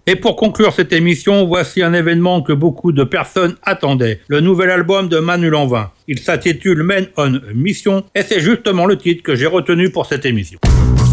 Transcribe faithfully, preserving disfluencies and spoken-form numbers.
Et pour conclure cette émission, voici un événement que beaucoup de personnes attendaient. Le nouvel album de Manu Lanvin. Il s'intitule Men on a Mission et c'est justement le titre que j'ai retenu pour cette émission.